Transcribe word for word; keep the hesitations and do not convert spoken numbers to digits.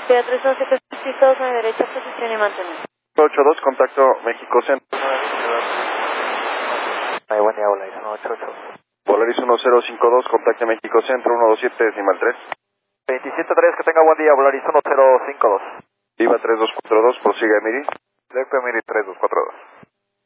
Ciudad tres once, pistolas a la derecha, posición y mantener. ocho dos, contacto México Centro. Ay, buen día, Volaris uno ocho ocho. Volaris uno cero cinco dos, contacto México Centro, uno dos siete, decimal tres. veintisiete tres, que tenga buen día, Volaris uno cero cinco dos. Viva tres dos cuatro dos, prosiga Emiri. Directo Emiri tres dos cuatro dos.